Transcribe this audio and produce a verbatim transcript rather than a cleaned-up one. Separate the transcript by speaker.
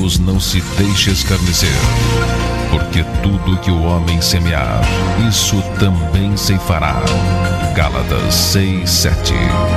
Speaker 1: irmãos, não se deixe escarnecer, porque tudo que o homem semear, isso também ceifará. Gálatas seis, sete.